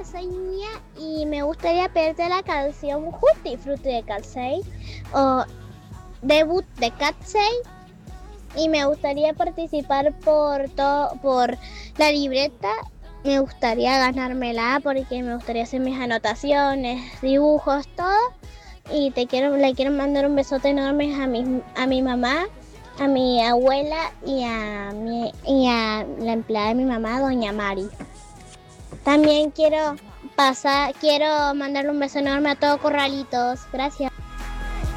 soy Mía y me gustaría pedirte la canción Justi Frutti de Catsei o debut de Catsei y me gustaría participar por la libreta. Me gustaría ganármela porque me gustaría hacer mis anotaciones, dibujos, todo. Y le quiero mandar un besote enorme a mi mamá, a mi abuela y a la empleada de mi mamá, doña Mari. También quiero mandarle un beso enorme a todos Corralitos. Gracias.